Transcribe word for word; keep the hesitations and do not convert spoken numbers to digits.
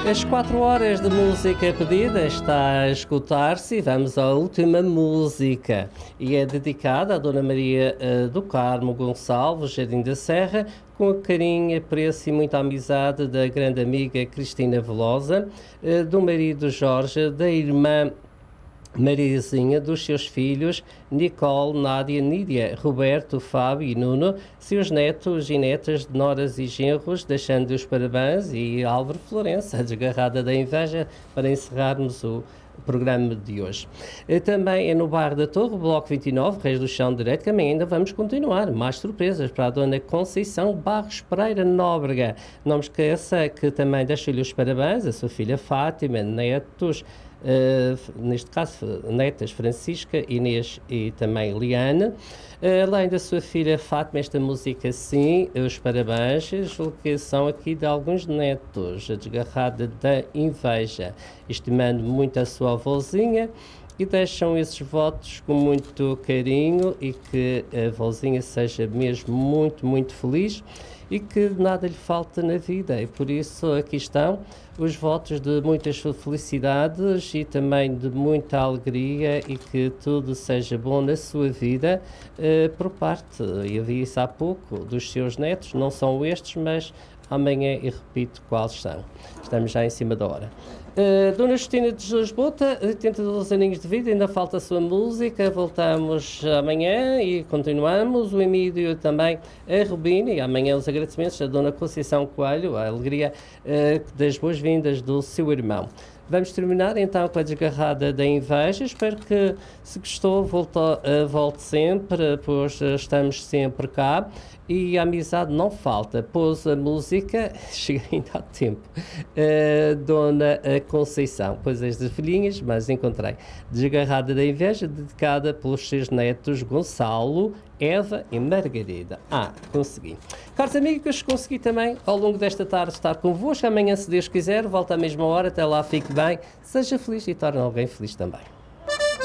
As quatro horas de música pedida está a escutar-se e vamos à última música. E é dedicada à Dona Maria uh, do Carmo Gonçalves, Jardim da Serra, com o carinho, apreço e muita amizade da grande amiga Cristina Velosa, uh, do marido Jorge, da irmã Mariazinha, dos seus filhos Nicole, Nádia, Nídia, Roberto, Fábio e Nuno, seus netos e netas de noras e genros, deixando os parabéns, e Álvaro Florença, a desgarrada da inveja, para encerrarmos o programa de hoje. Também é no bairro da Torre, Bloco vinte e nove, Reis do Chão Direito, que também ainda vamos continuar. Mais surpresas para a Dona Conceição Barros Pereira Nóbrega. Não me esqueça que também deixo-lhe os parabéns a sua filha Fátima, netos, Uh, neste caso netas Francisca, Inês e também Liane, uh, além da sua filha Fátima. Esta música sim, os parabéns, julgo que são aqui de alguns netos, a desgarrada da inveja, estimando muito a sua avózinha, e deixam esses votos com muito carinho, e que a avózinha seja mesmo muito, muito feliz e que nada lhe falta na vida. E por isso aqui estão os votos de muitas felicidades e também de muita alegria, e que tudo seja bom na sua vida, eh, por parte, e havia isso há pouco, dos seus netos. Não são estes, mas amanhã e repito quais são. Estamos já em cima da hora. Uh, Dona Justina de Jesus Bota, oitenta e dois aninhos de vida, ainda falta a sua música. Voltamos amanhã e continuamos. O Emílio também, a Rubina, e amanhã os agradecimentos da Dona Conceição Coelho, a alegria uh, das boas-vindas do seu irmão. Vamos terminar então com a desgarrada da inveja. Espero que, se gostou, volte, uh, volte sempre, pois uh, estamos sempre cá. E a amizade não falta. Pôs a música, cheguei ainda há tempo, uh, Dona Conceição, pois as das filhinhas, mas encontrei. Desgarrada da inveja, dedicada pelos seus netos Gonçalo, Eva e Margarida. Ah, consegui. Caros amigos, consegui também ao longo desta tarde estar convosco. Amanhã, se Deus quiser, volta à mesma hora. Até lá, fique bem, seja feliz e torne alguém feliz também.